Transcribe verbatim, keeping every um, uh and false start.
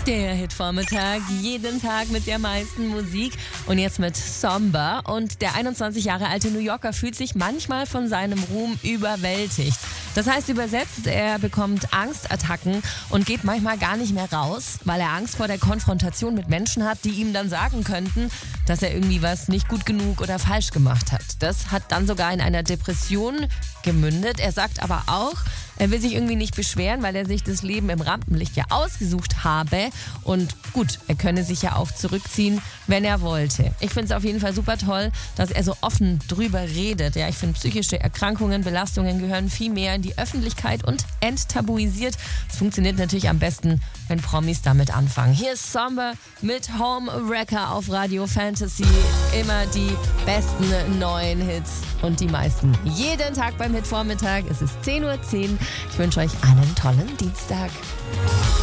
Der Hitvormittag, jeden Tag mit der meisten Musik und jetzt mit Somber. Und der einundzwanzig Jahre alte New Yorker fühlt sich manchmal von seinem Ruhm überwältigt. Das heißt übersetzt, er bekommt Angstattacken und geht manchmal gar nicht mehr raus, weil er Angst vor der Konfrontation mit Menschen hat, die ihm dann sagen könnten, dass er irgendwie was nicht gut genug oder falsch gemacht hat. Das hat dann sogar in einer Depression gemündet. Er sagt aber auch, er will sich irgendwie nicht beschweren, weil er sich das Leben im Rampenlicht ja ausgesucht habe. Und gut, er könne sich ja auch zurückziehen, wenn er wollte. Ich finde es auf jeden Fall super toll, dass er so offen drüber redet. Ja, ich finde, psychische Erkrankungen, Belastungen gehören viel mehr in die Öffentlichkeit und enttabuisiert. Es funktioniert natürlich am besten, wenn Promis damit anfangen. Hier ist Somber mit Home Wrecker auf Radio Fantasy. Immer die besten neuen Hits und die meisten. Jeden Tag beim Hitvormittag. Es ist zehn Uhr zehn. Ich wünsche euch einen tollen Dienstag.